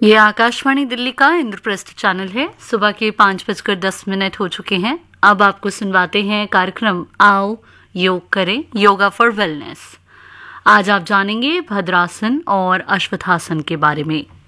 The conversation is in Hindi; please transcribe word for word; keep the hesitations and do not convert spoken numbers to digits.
ये आकाशवाणी दिल्ली का इंद्रप्रस्थ चैनल है। सुबह के पाँच बजकर दस मिनट हो चुके हैं। अब आपको सुनवाते हैं कार्यक्रम आओ योग करें, योगा फॉर वेलनेस। आज आप जानेंगे भद्रासन और अश्वत्थासन के बारे में।